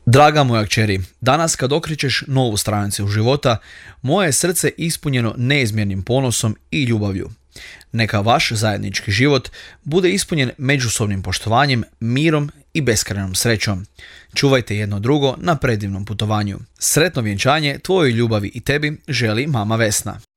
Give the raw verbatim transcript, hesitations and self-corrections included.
Draga moja kćeri, danas kad okrećeš novu stranicu života, moje je srce ispunjeno neizmjernim ponosom i ljubavlju. Neka vaš zajednički život bude ispunjen međusobnim poštovanjem, mirom i beskrajnom srećom. Čuvajte jedno drugo na predivnom putovanju. Sretno vjenčanje tvojoj ljubavi i tebi želi mama Vesna.